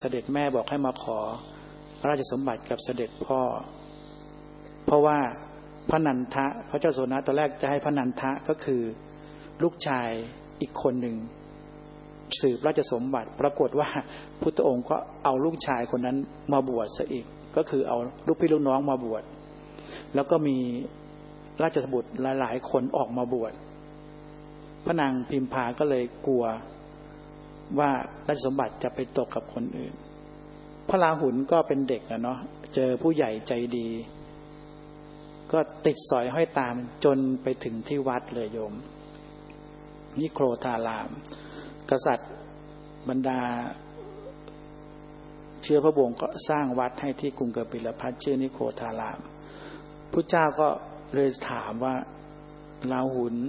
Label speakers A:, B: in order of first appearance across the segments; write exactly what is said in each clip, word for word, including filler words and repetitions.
A: เสด็จแม่บอกให้มาขอราชสมบัติกับเสด็จพ่อเพราะว่าพระนันทะพระเจ้าโสนตอนแรกจะให้พระนันทะก็คือลูกชายอีกคนหนึ่งสืบราชสมบัติปรากฏว่าพุทธองค์ก็เอาลูกชายคนนั้นมาบวชซะอีกก็คือเอาลูกพี่ลูกน้องมาบวชแล้วก็มีราชบุตรหลายๆคนออกมาบวชพระนางพิมพาก็เลยกลัวว่าราชสมบัติจะไปตกกับคนอื่นพระราหุลก็เป็นเด็กนะเนาะเจอผู้ใหญ่ใจดีก็ติดสอยห้อยตามจนไปถึงที่วัดเลยโยมนิโครธารามกษัตริย์บรรดาเชื้อพระวงศ์ก็สร้างวัดให้ที่กรุงกบิลพัสชื่อนิโครธารามพระเจ้าก็เลยถามว่าราหุล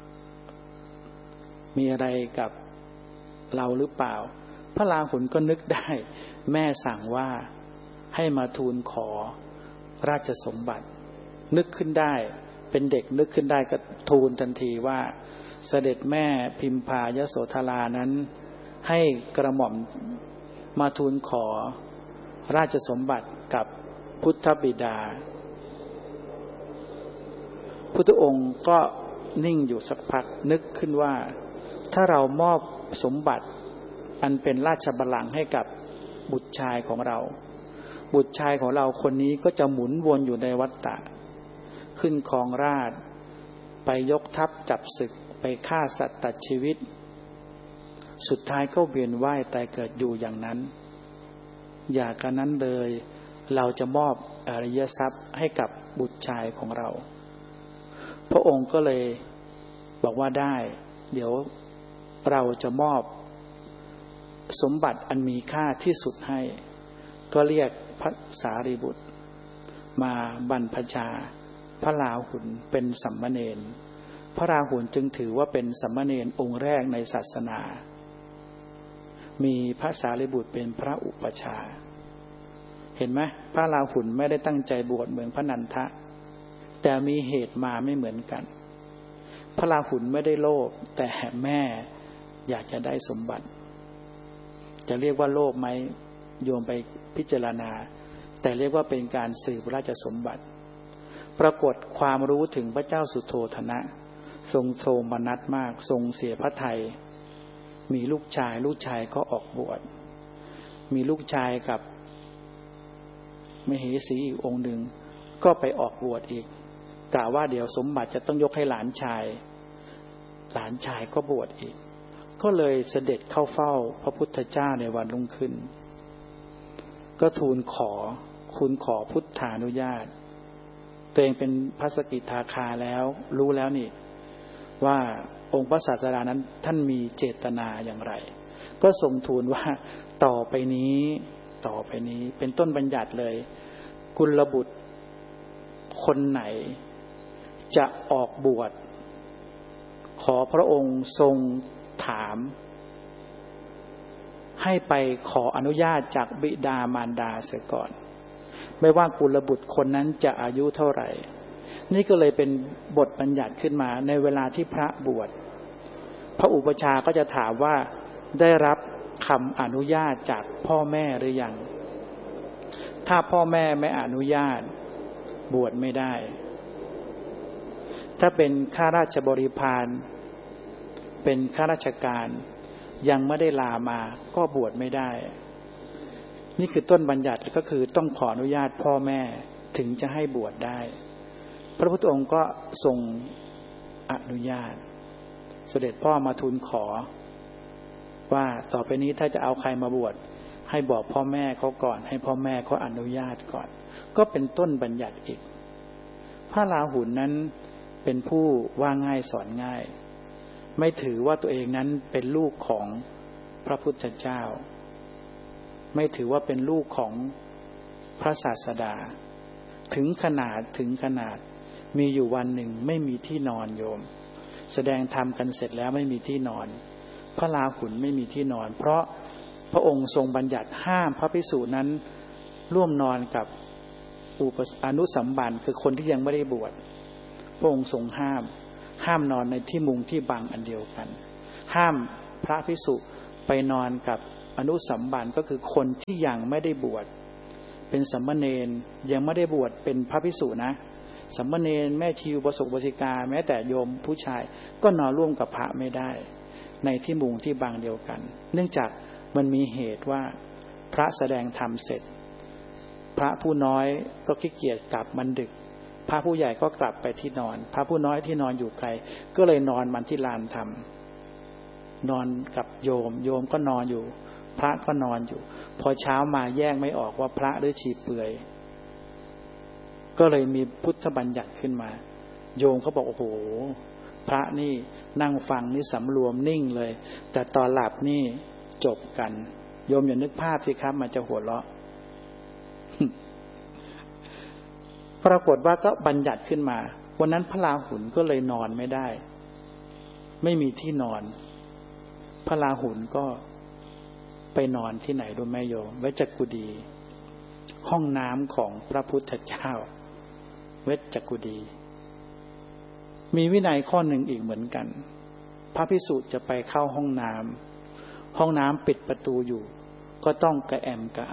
A: มีอะไรกับเราหรือเปล่าพระราหุลก็นึกได้แม่สั่งว่าให้มาทูลขอราชสมบัตินึกขึ้นได้เป็นเด็กนึกขึ้นได้ก็ทูลทันทีว่าเสด็จแม่พิมพายโสธรานั้นให้กระหม่อมมาทูลขอราชสมบัติกับพุทธบิดาพุทธองค์ก็นิ่งอยู่สักพักนึกขึ้นว่าถ้าเรามอบสมบัติอันเป็นราชบัลลังก์ให้กับบุตรชายของเราบุตรชายของเราคนนี้ก็จะหมุนวนอยู่ในวัฏฏะขึ้นครองราชย์ไปยกทัพจับศึกไปฆ่าสัตว์ตัดชีวิตสุดท้ายก็เวียนว่ายตายเกิดอยู่อย่างนั้นอย่ากันนั้นเลยเราจะมอบอริยทรัพย์ให้กับบุตรชายของเราพระองค์ก็เลยบอกว่าได้เดี๋ยวเราจะมอบสมบัติอันมีค่าที่สุดให้ก็เรียกพระสารีบุตรมาบรรพชาพระราหุลเป็นสัมมเนรพระราหุลจึงถือว่าเป็นสัมมเนรองค์แรกในศาสนามีพระสารีบุตรเป็นพระอุปัชฌาย์เห็นไหมพระราหุลไม่ได้ตั้งใจบวชเหมือนพระนันทะแต่มีเหตุมาไม่เหมือนกันพระราหุลไม่ได้โลภแต่แม่อยากจะได้สมบัติจะเรียกว่าโลภไหมโยมไปพิจารณาแต่เรียกว่าเป็นการสืบราชสมบัติปรากฏความรู้ถึงพระเจ้าสุโธทนะทรงโทมนัสมากทรงเสียพระทัยมีลูกชายลูกชายก็ออกบวชมีลูกชายกับมเหสีอีกองค์หนึ่งก็ไปออกบวชอีกกะว่าเดี๋ยวสมบัติจะต้องยกให้หลานชายหลานชายก็บวชอีกก็เลยเสด็จเข้าเฝ้าพระพุทธเจ้าในวันรุ่งขึ้นก็ทูลขอคุณขอพุทธานุญาตตัวเองเป็นพระสกิทาคาแล้วรู้แล้วนี่ว่าองค์พระศาสดานั้นท่านมีเจตนาอย่างไรก็ทรงทูลว่าต่อไปนี้ต่อไปนี้เป็นต้นบัญญัติเลยกุลบุตรคนไหนจะออกบวชขอพระองค์ทรงถามให้ไปขออนุญาตจากบิดามารดาเสียก่อนไม่ว่ากุลบุตรคนนั้นจะอายุเท่าไหร่นี่ก็เลยเป็นบทบัญญัติขึ้นมาในเวลาที่พระบวชพระอุปัชฌาย์ก็จะถามว่าได้รับคำอนุญาตจากพ่อแม่หรือยังถ้าพ่อแม่ไม่อนุญาตบวชไม่ได้ถ้าเป็นข้าราชบริพารเป็นข้าราชการยังไม่ได้ลามาก็บวชไม่ได้นี่คือต้นบัญญัติก็คือต้องขออนุญาตพ่อแม่ถึงจะให้บวชได้พระพุทธองค์ก็ทรงอนุญาตเสด็จพ่อมาทูลขอว่าต่อไปนี้ถ้าจะเอาใครมาบวชให้บอกพ่อแม่เขาก่อนให้พ่อแม่เขาอนุญาตก่อนก็เป็นต้นบัญญัติอีกพระราหุลนั้นเป็นผู้ว่าง่ายสอนง่ายไม่ถือว่าตัวเองนั้นเป็นลูกของพระพุทธเจ้าไม่ถือว่าเป็นลูกของพระศาสดาถึงขนาดถึงขนาดมีอยู่วันหนึ่งไม่มีที่นอนโยมแสดงธรรมกันเสร็จแล้วไม่มีที่นอนพระราหุลไม่มีที่นอนเพราะพระองค์ทรงบัญญัติห้ามพระภิกษุนั้นร่วมนอนกับอุปอนุสัมบันคือคนที่ยังไม่ได้บวชพระองค์ทรงห้ามห้ามนอนในที่มุงที่บังอันเดียวกันห้ามพระภิกษุไปนอนกับอนุสัมบันก็คือคนที่ยังไม่ได้บวชเป็นสัมมเณรยังไม่ได้บวชเป็นพระภิกษุนะสัมมเณรแม่ชีอุบาสกอุบาสิกาแม้แต่โยมผู้ชายก็นอนร่วมกับพระไม่ได้ในที่มุงที่บางเดียวกันเนื่องจากมันมีเหตุว่าพระแสดงธรรมเสร็จพระผู้น้อยก็ขี้เกียจกลับมันดึกพระผู้ใหญ่ก็กลับไปที่นอนพระผู้น้อยที่นอนอยู่ไกลก็เลยนอนมันที่ลานธรรมนอนกับโยมโยมก็นอนอยู่พระก็นอนอยู่พอเช้ามาแยกไม่ออกว่าพระหรือชีเปลือยก็เลยมีพุทธบัญญัติขึ้นมาโยมเขาบอกโอ้โหพระนี่นั่งฟังนี่สำรวมนิ่งเลยแต่ตอนหลับนี่จบกันโยมอย่านึกภาพสิครับมันจะหัวเราะ ปรากฏว่าก็บัญญัติขึ้นมาวันนั้นพระราหุลก็เลยนอนไม่ได้ไม่มีที่นอนพระราหุลก็ไปนอนที่ไหนรู้ไหมโยมเวชกุดีห้องน้ำของพระพุทธเจ้าเวชกุดีมีวินัยข้อหนึ่งอีกเหมือนกันพระภิกษุจะไปเข้าห้องน้ำห้องน้ำปิดประตูอยู่ก็ต้องกระแอมกระไอ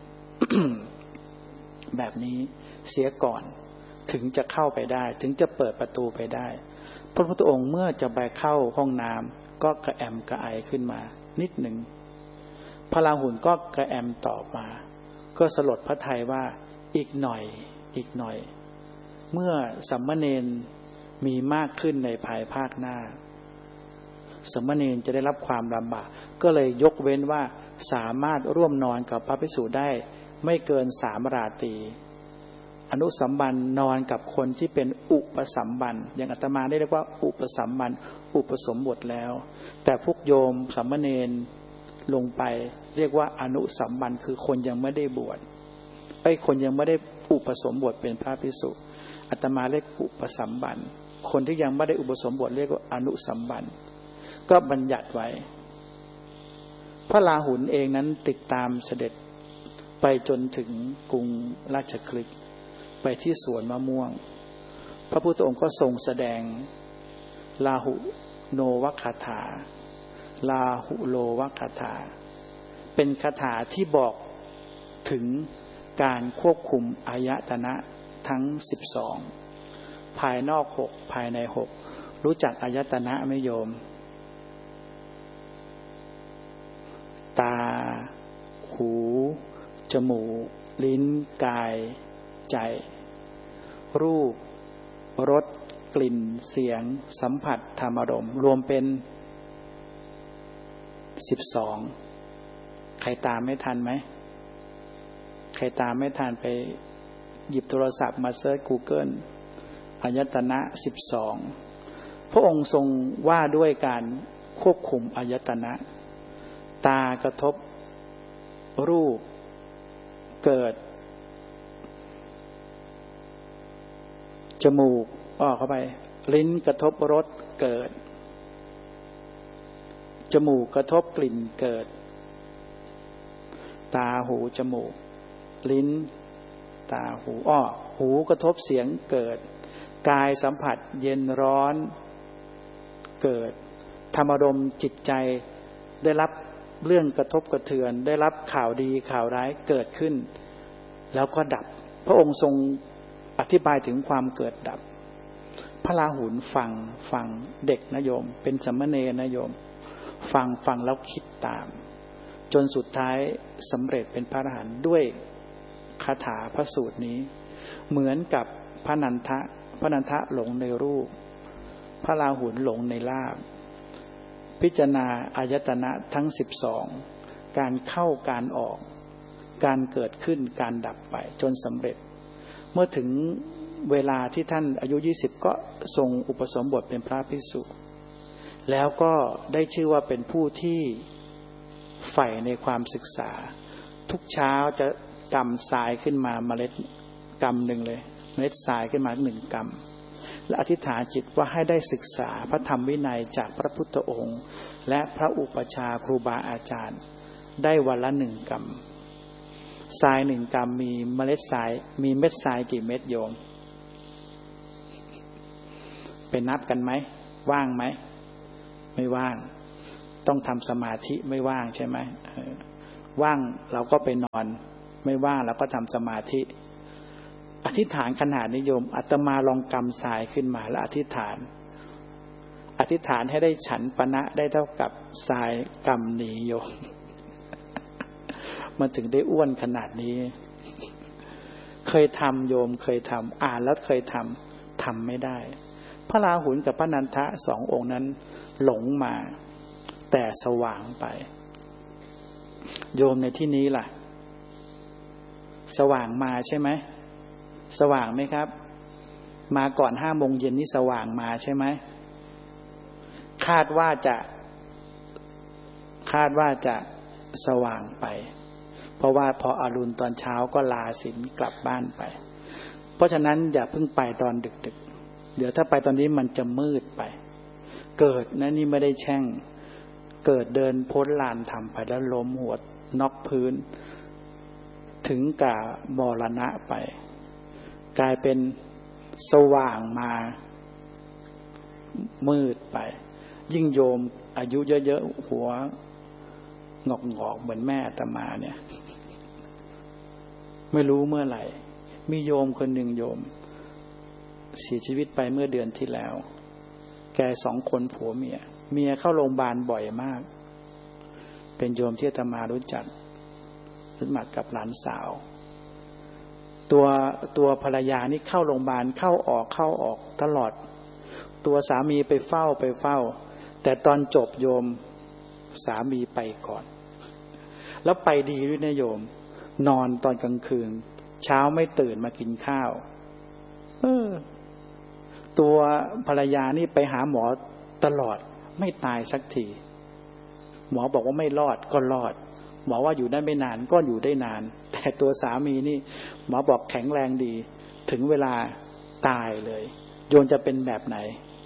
A: แบบนี้เสียก่อนถึงจะเข้าไปได้ถึงจะเปิดประตูไปได้พระพุทธองค์เมื่อจะไปเข้าห้องน้ำก็กระแอมกระไอขึ้นมานิดหนึ่งพระราหุลก็กระแอมตอบมาก็สลดพระทัยว่าอีกหน่อยอีกหน่อยเมื่อสัมมเณรมีมากขึ้นในภายภาคหน้าสัมมเณรจะได้รับความลำบากก็เลยยกเว้นว่าสามารถร่วมนอนกับพระภิกษุได้ไม่เกินสามราตรีอนุสัมบันนอนกับคนที่เป็นอุปสัมบันอย่างอาตมาได้เรียกว่าอุปสัมบันอุปสมบทแล้วแต่พวกโยมสัมมเณรลงไปเรียกว่าอนุสัมบันคือคนยังไม่ได้บวชไอ้คนยังไม่ได้อุปสมบทเป็นพระภิกษุอาตมาเรียกอุปสัมบันคนที่ยังไม่ได้อุปสมบทเรียกว่าอนุสัมบันก็บัญญัติไว้พระราหุลเองนั้นติดตามเสด็จไปจนถึงกรุงราชคฤห์ไปที่สวนมะม่วงพระพุทธองค์ก็ทรงแสดงลาหุโนวคาถาลาหุโลวคาถาเป็นคาถาที่บอกถึงการควบคุมอายตนะทั้งสิบสองภายนอกหกภายในหกรู้จักอายตนะไหมโยมตาหูจมูกลิ้นกายใจรูปรสกลิ่นเสียงสัมผัสธรรมารมณ์รวมเป็นสิบสองใครตามไม่ทันไหมใครตามไม่ทันไปหยิบโทรศัพท์มาเซิร์ช Google อายตนะสิบสองพระองค์ทรงว่าด้วยการควบคุมอายตนะตากระทบรูปเกิดจมูกออกเข้าไปลิ้นกระทบรสเกิดจมูกกระทบกลิ่นเกิดตาหูจมูกลิ้นตาหูอ้อหูกระทบเสียงเกิดกายสัมผัสเย็นร้อนเกิดธรรมารมณ์จิตใจได้รับเรื่องกระทบกระเทือนได้รับข่าวดีข่าวร้ายเกิดขึ้นแล้วก็ดับพระองค์ทรงอธิบายถึงความเกิดดับพระราหุลฟังฟังเด็กนะโยมเป็นสัมมเณรนะโยมฟังฟังแล้วคิดตามจนสุดท้ายสำเร็จเป็นพระอรหันต์ด้วยคาถาพระสูตรนี้เหมือนกับพระนันทะพระนันทะหลงในรูปพระราหุลหลงในลาภพิจารณาอายตนะทั้งสิบสองการเข้าการออกการเกิดขึ้นการดับไปจนสำเร็จเมื่อถึงเวลาที่ท่านอายุยี่สิบก็ทรงอุปสมบทเป็นพระภิกษุแล้วก็ได้ชื่อว่าเป็นผู้ที่ใฝ่ในความศึกษาทุกเช้าจะกำทรายขึ้นมาเมล็ดกำหนึ่งเลยเมล็ดทรายขึ้นมาหนึ่งกำและอธิษฐานจิตว่าให้ได้ศึกษาพระธรรมวินัยจากพระพุทธองค์และพระอุปัชฌาย์ครูบาอาจารย์ได้วันละหนึ่งกำทรายหนึ่งกำมีเมล็ดทรายมีเม็ดทรายกี่เม็ดโยมไปนับกันไหมว่างไหมไม่ว่างต้องทำสมาธิไม่ว่างใช่ไหมว่างเราก็ไปนอนไม่ว่างเราก็ทำสมาธิอธิษฐานขนาดนิยมอาตมาลองกำทรายขึ้นมาแล้วอธิษฐานอธิษฐานให้ได้ฉันปณะได้เท่ากับทรายกำหนีโยม มันถึงได้อ้วนขนาดนี้เคยทำโยมเคยทำอ่านแล้วเคยทำทำไม่ได้พระราหุลกับพระนันทะสององค์นั้นหลงมาแต่สว่างไปโยมในที่นี้ล่ะสว่างมาใช่ไหมสว่างไหมครับมาก่อนห้าโมงเย็นนี่สว่างมาใช่ไหมคาดว่าจะคาดว่าจะสว่างไปเพราะว่าพออรุณตอนเช้าก็ลาศีลกลับบ้านไปเพราะฉะนั้นอย่าเพิ่งไปตอนดึกๆเดี๋ยวถ้าไปตอนนี้มันจะมืดไปเกิดนะนี่ไม่ได้แช่งเกิดเดินพ้นลานธรรมไปแล้วล้มหัวน็อกพื้นถึงกับมรณะไปกลายเป็นสว่างมามืดไปยิ่งโยมอายุเยอะๆหัวงอกๆเหมือนแม่อาตมาเนี่ยไม่รู้เมื่อไหร่มีโยมคนหนึ่งโยมเสียชีวิตไปเมื่อเดือนที่แล้วแกสองคนผัวเมียเมียเข้าโรงพยาบาลบ่อยมากเป็นโยมที่อาตมารู้จักสมัครกับหลานสาวตัวตัวภรรยานี่เข้าโรงพยาบาลเข้าออกเข้าออกตลอดตัวสามีไปเฝ้าไปเฝ้าแต่ตอนจบโยมสามีไปก่อนแล้วไปดีด้วยนะโยมนอนตอนกลางคืนเช้าไม่ตื่นมากินข้าวเออตัวภรรยานี่ไปหาหมอตลอดไม่ตายสักทีหมอบอกว่าไม่รอดก็รอดหมอว่าอยู่ได้ไม่นานก็อยู่ได้นานแต่ตัวสามีนี่หมอบอกแข็งแรงดีถึงเวลาตายเลยโยมจะเป็นแบบไหน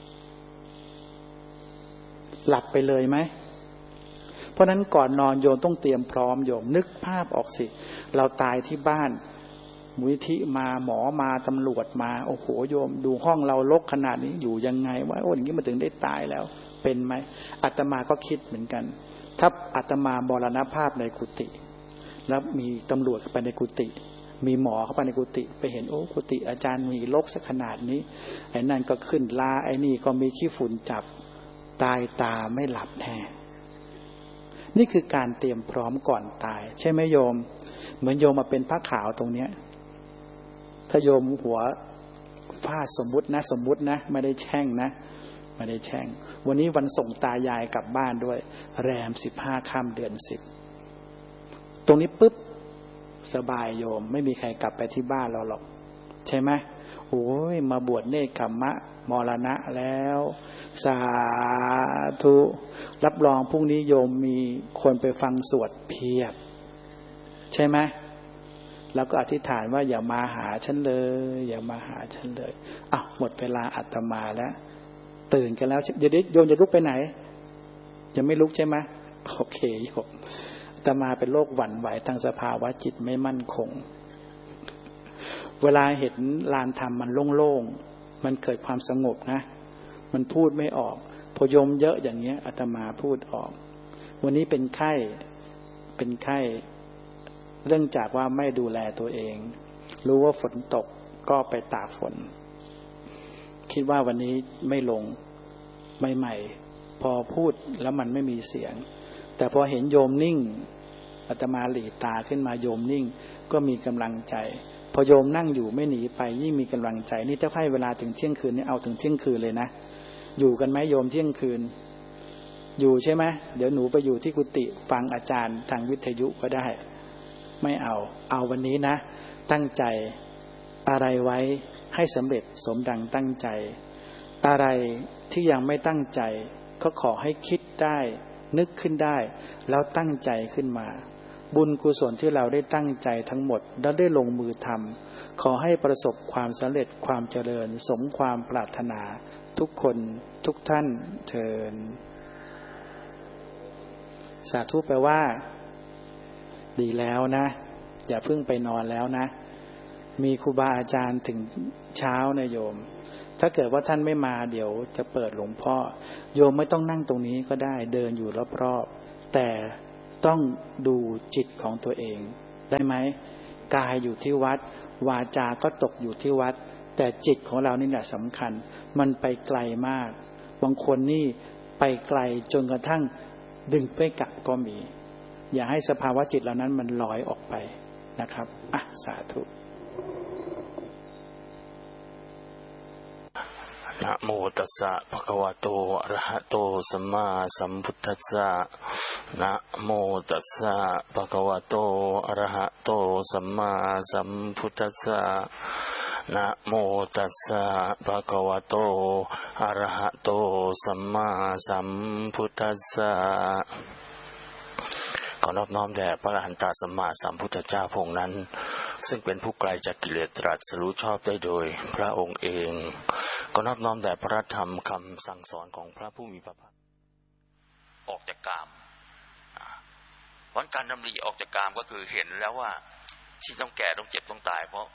A: หลับไปเลยไหมเพราะนั้นก่อนนอนโยมต้องเตรียมพร้อมโยมนึกภาพออกสิเราตายที่บ้านมูลนิธิมาหมอมาตำรวจมาโอ้โหโยมดูห้องเรารกขนาดนี้อยู่ยังไงวะโอ้อย่างนี้มาถึงได้ตายแล้วเป็นไหมอาตมาก็คิดเหมือนกันถ้าอาตมามรณภาพในกุฏิแล้วมีตำรวจเข้าไปในกุฏิมีหมอเข้าไปในกุฏิไปเห็นโอ้กุฏิอาจารย์มีรกสักขนาดนี้ไอ้นั่นก็ขึ้นลาไอ้นี่ก็มีขี้ฝุ่นจับตายตาไม่หลับแน่นี่คือการเตรียมพร้อมก่อนตายใช่ไหมโยมเหมือนโยมมาเป็นผ้าขาวตรงเนี้ยถ้าโยมหัวฟาดสมมุตินะสมมุตินะไม่ได้แช่งนะไม่ได้แช่งวันนี้วันส่งตายายกลับบ้านด้วยแรมสิบห้าค่ำเดือนสิบตรงนี้ปุ๊บสบายโยมไม่มีใครกลับไปที่บ้านเราหรอกใช่ไหมโอ้ยมาบวชเนกขัมมะมรณะแล้วสาธุรับรองพรุ่งนี้โยมมีคนไปฟังสวดเพียบใช่ไหมแล้วก็อธิษฐานว่าอย่ามาหาฉันเลยอย่ามาหาฉันเลยอ้าวหมดเวลาอาตมาแล้วตื่นกันแล้วเดี๋ยวโยมจะลุกไปไหนจะไม่ลุกใช่ไหมโอเคโยมอาตมาเป็นโรคหวั่นไหวทางสภาวะจิตไม่มั่นคงเวลาเห็นลานธรรมมันโล่งๆมันเกิดความสงบนะมันพูดไม่ออกพอโยมเยอะอย่างเงี้ยอาตมาพูดออกวันนี้เป็นไข้เป็นไข้เรื่องจากว่าไม่ดูแลตัวเองรู้ว่าฝนตกก็ไปตากฝนคิดว่าวันนี้ไม่ลงใหม่ๆพอพูดแล้วมันไม่มีเสียงแต่พอเห็นโยมนิ่งอาตมาหลีตาขึ้นมาโยมนิ่งก็มีกำลังใจพอโยมนั่งอยู่ไม่หนีไปยิ่งมีกำลังใจนี่ถ้าให้เวลาถึงเที่ยงคืนนี่เอาถึงเที่ยงคืนเลยนะอยู่กันไหมโยมเที่ยงคืนอยู่ใช่ไหมเดี๋ยวหนูไปอยู่ที่กุฏิฟังอาจารย์ทางวิทยุก็ได้ไม่เอาเอาวันนี้นะตั้งใจอะไรไว้ให้สำเร็จสมดังตั้งใจอะไรที่ยังไม่ตั้งใจก็ขอให้คิดได้นึกขึ้นได้แล้วตั้งใจขึ้นมาบุญกุศลที่เราได้ตั้งใจทั้งหมดและได้ลงมือทำขอให้ประสบความสำเร็จความเจริญสมความปรารถนาทุกคนทุกท่านเทินสาธุแปลว่าดีแล้วนะอย่าเพิ่งไปนอนแล้วนะมีครูบาอาจารย์ถึงเช้านะโยมถ้าเกิดว่าท่านไม่มาเดี๋ยวจะเปิดหลวงพ่อโยมไม่ต้องนั่งตรงนี้ก็ได้เดินอยู่รอบๆแต่ต้องดูจิตของตัวเองได้ไหมกายอยู่ที่วัดวาจาก็ตกอยู่ที่วัดแต่จิตของเรานี่แหละสำคัญมันไปไกลมากบางคนนี่ไปไกลจนกระทั่งดึงไปกลับก็มีอย่าให้สภาวะจิตเหล่านั้นมันลอยออกไปนะครับอ่ะสาธุ
B: นะโมตัสสะภะคะวะโตอะระหะโตสัมมาสัมพุทธัสสะนะโมตัสสะภะคะวะโตอะระหะโตสัมมาสัมพุทธัสสะนะโมตัสสะภะคะวะโตอะระหะโตสัมมาสัมพุทธัสสะขอนอบน้อมแด่พระอรหันตสัมมาสัมพุทธเจ้าพระองค์นั้นซึ่งเป็นผู้ไกลจากกิเลสตรัสรู้ชอบได้โดยพระองค์เองก็นอบน้อมแด่พระธรรมคำสั่งสอนของพระผู้มีพระภาคออกจากกามวันการดำริออกจากกามก็คือเห็นแล้วว่าที่ต้องแก่ต้องเจ็บต้องตายเพราะ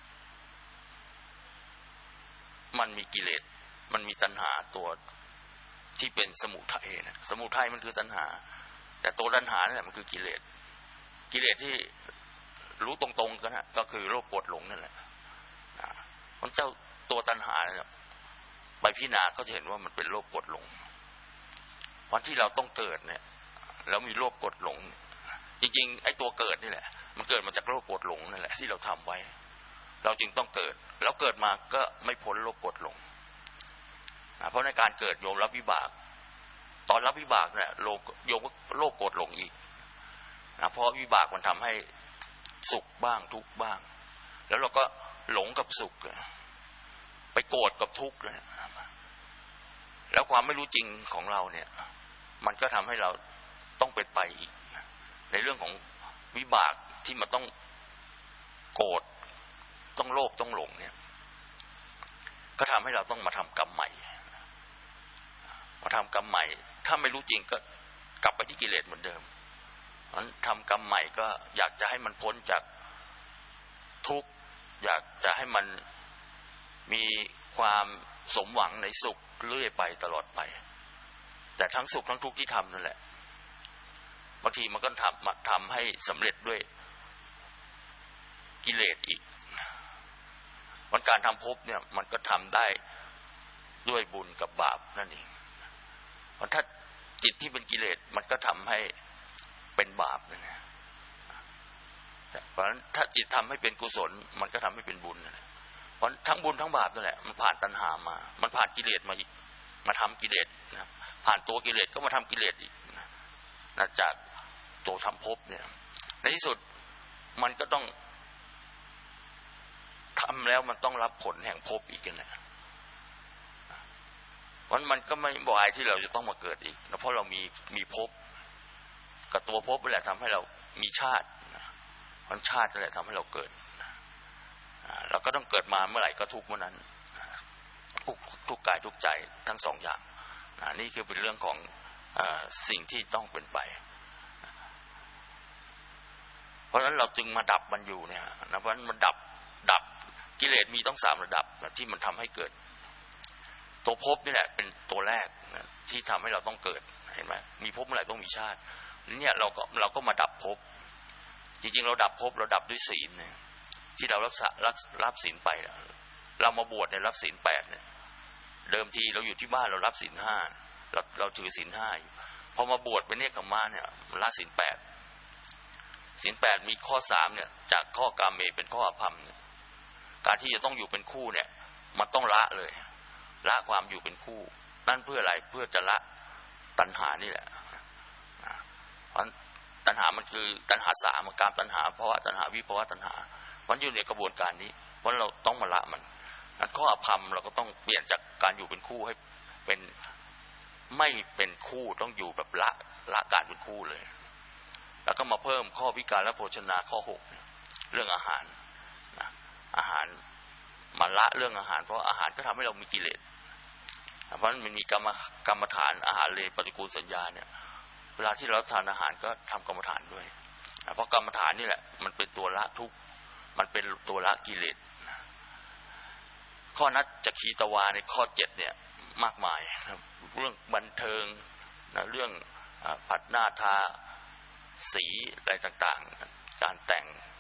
B: มันมีกิเลสมันมีตัณหาตัวที่เป็นสมุทัยนะสมุทัยมันคือตัณหาแต่ตัวตัณหาเนี่ยมันคือกิเลสกิเลสที่รู้ตรงๆกันนะก็คือโลภโกรธหลงนั่นแหละมันเจ้าตัวตัณหาเนี่ยไปพิจารณาก็จะเห็นว่ามันเป็นโลภโกรธหลงวันที่เราต้องเกิดเนี่ยแล้วมีโลภโกรธหลงจริงๆไอ้ตัวเกิดนี่แหละมันเกิดมาจากโลภโกรธหลงนั่นแหละที่เราทำไว้เราจึงต้องเกิดแล้วเกิดมาก็ไม่พ้นโลภโกรธหลงเพราะในการเกิดโยมรับวิบากตอนรับวิบากเนี่ยโลภโยมก็โลภโกรธหลงอีกนะเพราะวิบากมันทำให้สุขบ้างทุกข์บ้างแล้วเราก็หลงกับสุขไปโกรธกับทุกข์เลยแล้วความไม่รู้จริงของเราเนี่ยมันก็ทำให้เราต้องเป็นไปอีกในเรื่องของวิบากที่มันต้องโกรธต้องโลภต้องหลงเนี่ยก็ทำให้เราต้องมาทำกรรมใหม่มาทำกรรมใหม่ถ้าไม่รู้จริงก็กลับไปที่กิเลสเหมือนเดิมนั้นทำกรรมใหม่ก็อยากจะให้มันพ้นจากทุกข์อยากจะให้มันมีความสมหวังในสุขเรื่อยไปตลอดไปแต่ทั้งสุขทั้งทุกข์ที่ทำนั่นแหละบางทีมันก็ทำทำให้สำเร็จด้วยกิเลสอีกวันการทำภพเนี่ยมันก็ทำได้ด้วยบุญกับบาปนั่นเองเพราะถ้าจิตที่เป็นกิเลสมันก็ทำให้เป็นบาปนะ เพราะฉะนั้นถ้าจิตทำให้เป็นกุศลมันก็ทำให้เป็นบุญนะเพราะทั้งบุญทั้งบาปนั่นแหละมันผ่านตัณหามามันผ่านกิเลสมาอีกมาทำกิเลสนะผ่านตัวกิเลสก็มาทำกิเลสอีกนะจากตัวทำภพเนี่ยในที่สุดมันก็ต้องทำแล้วมันต้องรับผลแห่งภพอีกนะเพราะมันก็ไม่บ่อยที่เราจะต้องมาเกิดอีกนะเพราะเรามีมีภพกับตัวภพนั่นแหละทำให้เรามีชาติเพราะชาตินั่นแหละทำให้เราเกิดเราก็ต้องเกิดมาเมื่อไหร่ก็ทุกข์เมื่อนั้นทุกทุกกายทุกใจทั้งสองอย่างนี่คือเป็นเรื่องของสิ่งที่ต้องเป็นไปเพราะฉะนั้นเราจึงมาดับมันอยู่เนี่ยนะเพราะฉะนั้นมันดับดับกิเลสมีต้องสามระดับที่มันทำให้เกิดตัวภพนี่แหละเป็นตัวแรกนะที่ทำให้เราต้องเกิดเห็นไหมมีภพเมื่อไหร่ต้องมีชาติเนี่ยเราก็เราก็มาดับภพจริงๆเราดับภพเราดับด้วยศีลเนี่ยที่เรารักษารับรับศีลไปเรามาบวชในรับศีลแปดเนี่ยเดิมทีเราอยู่ที่บ้านเรารับศีลห้าเราเราถือศีลห้าอยู่พอมาบวชเป็นเนกขัมมะเนี่ยละศีลแปดศีลแปดมีข้อสามเนี่ยจากข้อกามเมเป็นข้ออภรรมการที่จะต้องอยู่เป็นคู่เนี่ยมันต้องละเลยละความอยู่เป็นคู่นั่นเพื่ออะไรเพื่อจะละตัณหานี่แหละเพราะตัณหามันคือตัณหาสามกามตัณหาภวะตัณหาวิภวะตัณหามันอยู่ในกระบวนการนี้เพราะเราต้องมาละมันนั้นข้ออภรรมเราก็ต้องเปลี่ยนจากการอยู่เป็นคู่ให้เป็นไม่เป็นคู่ต้องอยู่แบบละละการเป็นคู่เลยแล้วก็มาเพิ่มข้อวิการและโภชนาข้อหกเรื่องอาหารนะอาหารมาละเรื่องอาหารเพราะอาหารก็ทำให้เรามีกิเลสเพราะมันมีกรรมกรรมฐานอาหารเลปฏิกูลสัญญาเนี่ยเวลาที่เราทานอาหารก็ทำกรรมฐานด้วยเพราะกรรมฐานนี่แหละมันเป็นตัวละทุกข์มันเป็นตัวละกิเลสข้อนัดจักขีตวาในข้อเจ็ดเนี่ยมากมายเรื่องบันเทิงนะเรื่องผัดหน้าทาสีอะไรต่างๆการแต่ง